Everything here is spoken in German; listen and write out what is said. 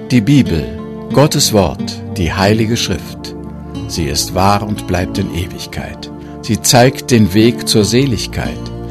Die Bibel, Gottes Wort, die Heilige Schrift. Sie ist wahr und bleibt in Ewigkeit. Sie zeigt den Weg zur Seligkeit.